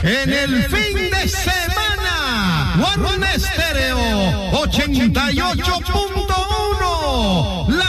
en el fin de semana. Guardia Estéreo 88.1.